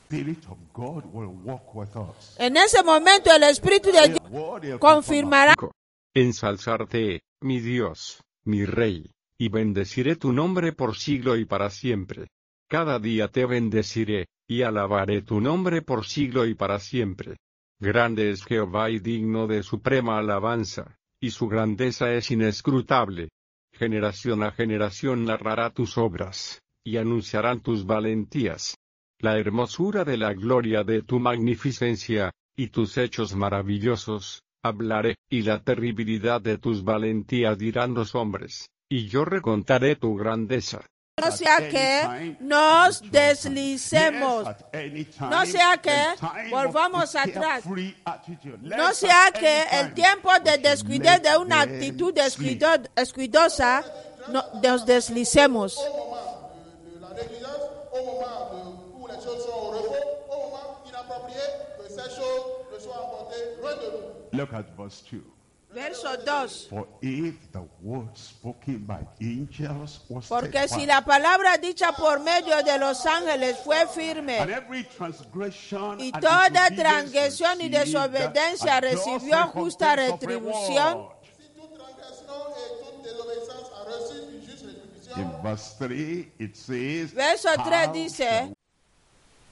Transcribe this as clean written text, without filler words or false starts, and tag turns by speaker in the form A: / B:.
A: En ese momento el Espíritu de Dios confirmará.
B: Ensalzarte, mi Dios, mi Rey, y bendeciré tu nombre por siglo y para siempre. Cada día te bendeciré, y alabaré tu nombre por siglo y para siempre. Grande es Jehová y digno de suprema alabanza, y su grandeza es inescrutable. Generación a generación narrará tus obras, y anunciarán tus valentías. La hermosura de la gloria de tu magnificencia, y tus hechos maravillosos, hablaré, y la terribilidad de tus valentías dirán los hombres, y yo recontaré tu grandeza.
A: No sea que nos deslicemos, no sea que volvamos atrás, no sea que el tiempo de descuidar de una actitud descuidosa nos deslicemos.
C: Look at verse 2.
A: Verso 2.
C: Porque
A: si la palabra dicha por medio de los ángeles fue firme, y toda transgresión y desobediencia recibió justa retribución,
C: in verse 3 it says,
A: verso 3 dice,